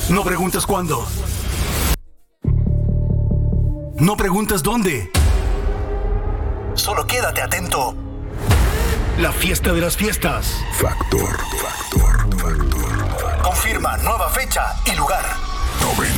No preguntes cuándo. No preguntes dónde. Solo quédate atento. La fiesta de las fiestas. Factor. Confirma nueva fecha y lugar. 99.1